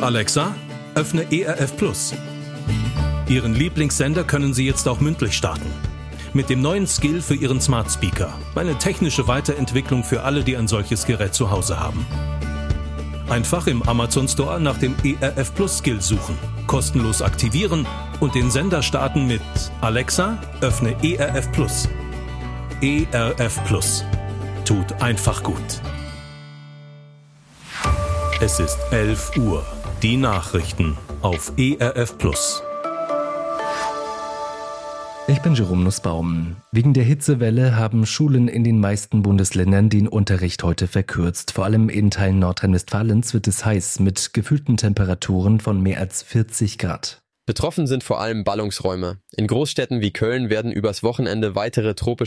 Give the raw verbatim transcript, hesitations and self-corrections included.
Alexa, öffne E R F Plus. Ihren Lieblingssender können Sie jetzt auch mündlich starten. Mit dem neuen Skill für Ihren Smart Speaker. Eine technische Weiterentwicklung für alle, die ein solches Gerät zu Hause haben. Einfach im Amazon Store nach dem E R F Plus Skill suchen, kostenlos aktivieren und den Sender starten mit Alexa, öffne E R F Plus. E R F Plus. Tut einfach gut. Es ist elf Uhr. Die Nachrichten auf E R F Plus. Ich bin Jerome Nussbaum. Wegen der Hitzewelle haben Schulen in den meisten Bundesländern den Unterricht heute verkürzt. Vor allem in Teilen Nordrhein-Westfalens wird es heiß mit gefühlten Temperaturen von mehr als vierzig Grad. Betroffen sind vor allem Ballungsräume. In Großstädten wie Köln werden übers Wochenende weitere tropische